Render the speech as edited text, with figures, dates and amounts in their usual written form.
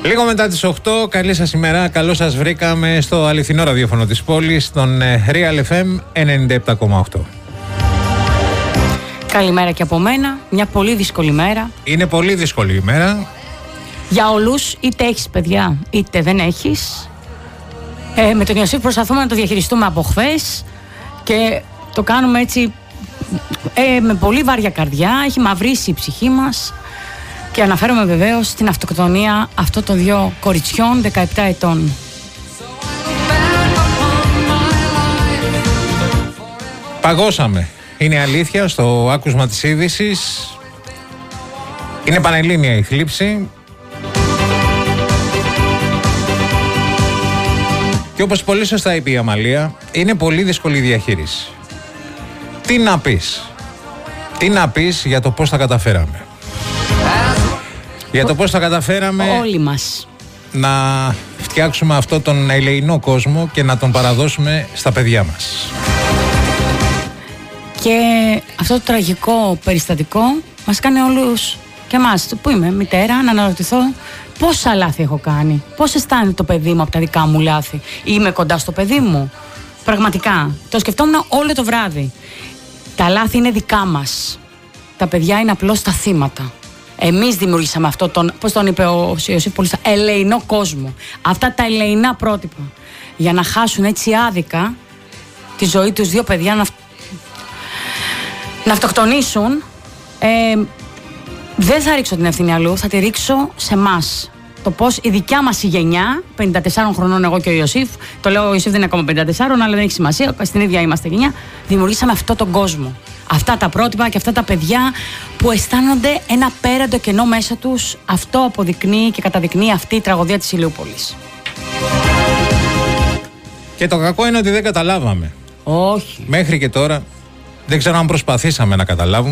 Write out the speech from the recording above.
Λίγο μετά τις 8, καλή σας ημέρα, καλώς σας βρήκαμε στο αληθινό ραδιόφωνο της πόλης, στον Real FM 97,8. Καλημέρα και από μένα, μια πολύ δύσκολη μέρα. Είναι πολύ δύσκολη ημέρα. Για όλους, είτε έχεις παιδιά, είτε δεν έχεις. Με τον Ιωσήφ προσπαθούμε να το διαχειριστούμε από χθες και το κάνουμε έτσι με πολύ βάρια καρδιά, έχει μαυρίσει η ψυχή μας. Και αναφέρομαι βεβαίως στην αυτοκτονία αυτών των δύο κοριτσιών 17 ετών. Παγώσαμε. Είναι αλήθεια στο άκουσμα της είδησης. Είναι πανελλήνια η θλίψη. Και όπως πολύ σωστά είπε η Αμαλία, είναι πολύ δύσκολη η διαχείριση. Τι να πεις? Τι να πεις για το πώς τα καταφέραμε? Για το πώς θα καταφέραμε όλοι μας να φτιάξουμε αυτό τον ελεεινό κόσμο και να τον παραδώσουμε στα παιδιά μας. Και αυτό το τραγικό περιστατικό μας κάνει όλους και εμάς που είμαι μητέρα να αναρωτηθώ πόσα λάθη έχω κάνει, πώς αισθάνεται το παιδί μου από τα δικά μου λάθη, είμαι κοντά στο παιδί μου? Πραγματικά το σκεφτόμουν όλο το βράδυ. Τα λάθη είναι δικά μας, τα παιδιά είναι απλώς τα θύματα. Εμείς δημιουργήσαμε αυτό τον, πώς τον είπε ο Ιωσήφ πολύ, ελεεινό κόσμο. Αυτά τα ελεεινά πρότυπα. Για να χάσουν έτσι άδικα τη ζωή τους δύο παιδιά να αυτοκτονήσουν. Δεν θα ρίξω την ευθύνη αλλού, θα τη ρίξω σε εμάς. Το πώς η δικιά μας η γενιά, 54 χρονών εγώ και ο Ιωσήφ, το λέω ο Ιωσήφ δεν είναι ακόμα 54, αλλά δεν έχει σημασία, στην ίδια είμαστε γενιά, δημιουργήσαμε αυτόν τον κόσμο. Αυτά τα πρότυπα και αυτά τα παιδιά που αισθάνονται ένα πέραντο κενό μέσα τους, αυτό αποδεικνύει και καταδεικνύει αυτή η τραγωδία της Ηλιούπολης. Και το κακό είναι ότι δεν καταλάβαμε. Όχι. Μέχρι και τώρα δεν ξέρω αν προσπαθήσαμε να καταλάβουμε.